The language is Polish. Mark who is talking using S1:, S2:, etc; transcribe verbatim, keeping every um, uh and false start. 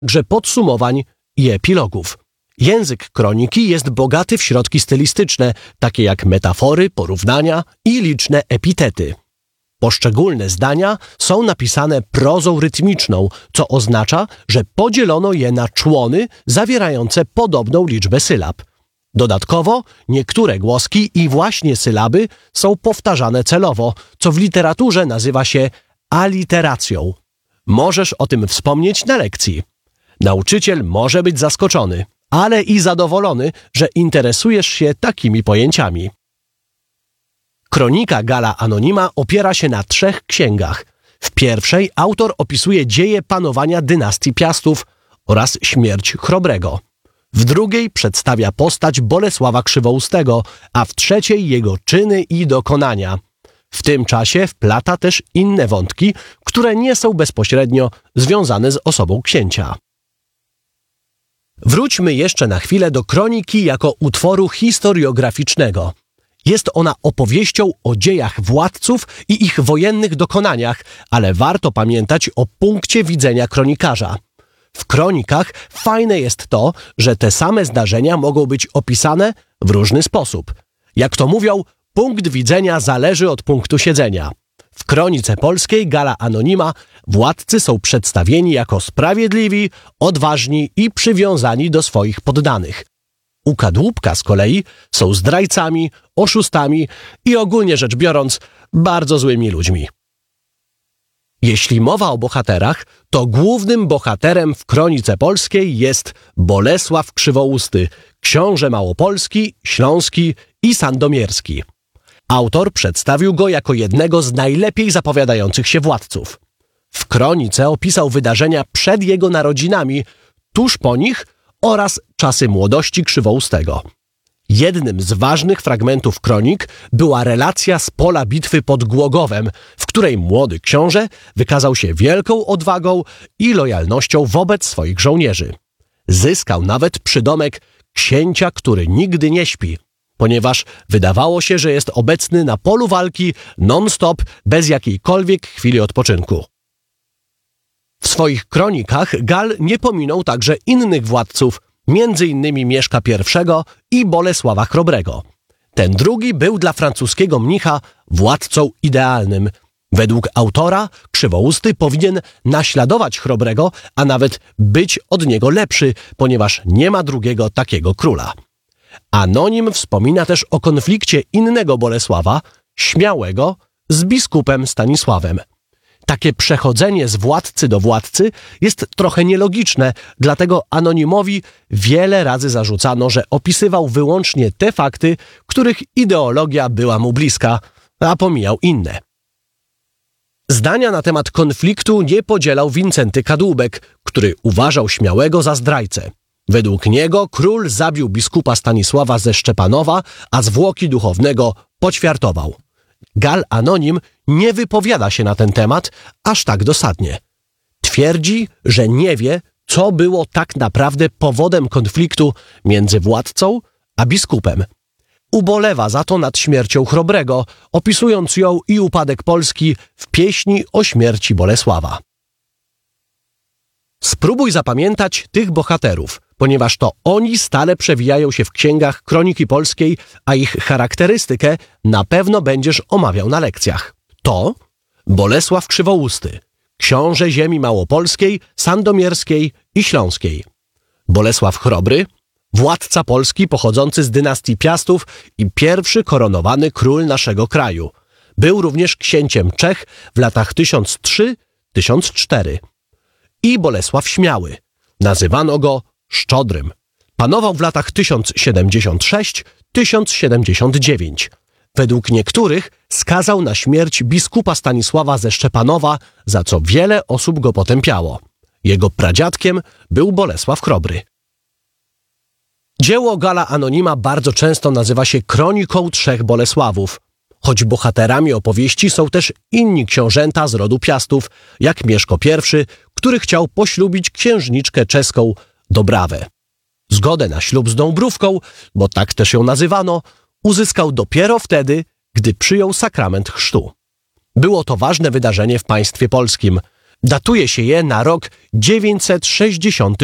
S1: grze podsumowań i epilogów. Język kroniki jest bogaty w środki stylistyczne, takie jak metafory, porównania i liczne epitety. Poszczególne zdania są napisane prozą rytmiczną, co oznacza, że podzielono je na człony zawierające podobną liczbę sylab. Dodatkowo niektóre głoski i właśnie sylaby są powtarzane celowo, co w literaturze nazywa się aliteracją. Możesz o tym wspomnieć na lekcji. Nauczyciel może być zaskoczony, ale i zadowolony, że interesujesz się takimi pojęciami. Kronika Galla Anonima opiera się na trzech księgach. W pierwszej autor opisuje dzieje panowania dynastii Piastów oraz śmierć Chrobrego. W drugiej przedstawia postać Bolesława Krzywoustego, a w trzeciej jego czyny i dokonania. W tym czasie wplata też inne wątki, które nie są bezpośrednio związane z osobą księcia. Wróćmy jeszcze na chwilę do kroniki jako utworu historiograficznego. Jest ona opowieścią o dziejach władców i ich wojennych dokonaniach, ale warto pamiętać o punkcie widzenia kronikarza. W kronikach fajne jest to, że te same zdarzenia mogą być opisane w różny sposób. Jak to mówią, punkt widzenia zależy od punktu siedzenia. W kronice polskiej Galla Anonima władcy są przedstawieni jako sprawiedliwi, odważni i przywiązani do swoich poddanych. U Kadłubka z kolei są zdrajcami, oszustami i ogólnie rzecz biorąc bardzo złymi ludźmi. Jeśli mowa o bohaterach, to głównym bohaterem w kronice polskiej jest Bolesław Krzywousty, książę małopolski, śląski i sandomierski. Autor przedstawił go jako jednego z najlepiej zapowiadających się władców. W kronice opisał wydarzenia przed jego narodzinami, tuż po nich oraz czasy młodości Krzywoustego. Jednym z ważnych fragmentów kronik była relacja z pola bitwy pod Głogowem, w której młody książę wykazał się wielką odwagą i lojalnością wobec swoich żołnierzy. Zyskał nawet przydomek księcia, który nigdy nie śpi, ponieważ wydawało się, że jest obecny na polu walki non-stop, bez jakiejkolwiek chwili odpoczynku. W swoich kronikach Gall nie pominął także innych władców, między innymi Mieszka I i Bolesława Chrobrego. Ten drugi był dla francuskiego mnicha władcą idealnym. Według autora Krzywousty powinien naśladować Chrobrego, a nawet być od niego lepszy, ponieważ nie ma drugiego takiego króla. Anonim wspomina też o konflikcie innego Bolesława, Śmiałego, z biskupem Stanisławem. Takie przechodzenie z władcy do władcy jest trochę nielogiczne, dlatego Anonimowi wiele razy zarzucano, że opisywał wyłącznie te fakty, których ideologia była mu bliska, a pomijał inne. Zdania na temat konfliktu nie podzielał Wincenty Kadłubek, który uważał Śmiałego za zdrajcę. Według niego król zabił biskupa Stanisława ze Szczepanowa, a zwłoki duchownego poćwiartował. Gall Anonim nie wypowiada się na ten temat aż tak dosadnie. Twierdzi, że nie wie, co było tak naprawdę powodem konfliktu między władcą a biskupem. Ubolewa za to nad śmiercią Chrobrego, opisując ją i upadek Polski w pieśni o śmierci Bolesława. Spróbuj zapamiętać tych bohaterów, ponieważ to oni stale przewijają się w księgach kroniki polskiej, a ich charakterystykę na pewno będziesz omawiał na lekcjach. To Bolesław Krzywousty, książę ziemi małopolskiej, sandomierskiej i śląskiej. Bolesław Chrobry, władca Polski pochodzący z dynastii Piastów i pierwszy koronowany król naszego kraju. Był również księciem Czech w latach tysiąc trzy do tysiąc cztery. I Bolesław Śmiały. Nazywano go Szczodrym. Panował w latach tysiąc siedemdziesiąt sześć do tysiąc siedemdziesiąt dziewięć. Według niektórych skazał na śmierć biskupa Stanisława ze Szczepanowa, za co wiele osób go potępiało. Jego pradziadkiem był Bolesław Chrobry. Dzieło Galla Anonima bardzo często nazywa się kroniką trzech Bolesławów, choć bohaterami opowieści są też inni książęta z rodu Piastów, jak Mieszko I, który chciał poślubić księżniczkę czeską Dobrawę. Zgodę na ślub z Dąbrówką, bo tak też ją nazywano, uzyskał dopiero wtedy, gdy przyjął sakrament chrztu. Było to ważne wydarzenie w państwie polskim. Datuje się je na rok dziewięćset sześćdziesiąty